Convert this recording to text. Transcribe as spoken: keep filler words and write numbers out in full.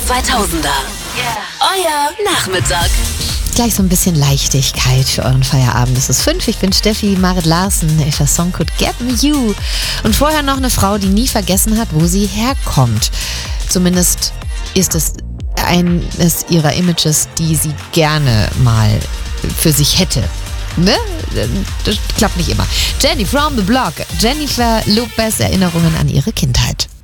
zweitausender. Euer Nachmittag. Gleich so ein bisschen Leichtigkeit für euren Feierabend. Es ist fünf, ich bin Steffi, Marit Larsen. If a song could get me you. Und vorher noch eine Frau, die nie vergessen hat, wo sie herkommt. Zumindest ist es eines ihrer Images, die sie gerne mal für sich hätte. Ne? Das klappt nicht immer. Jenny from the Block. Jennifer Lopez, Erinnerungen an ihre Kindheit.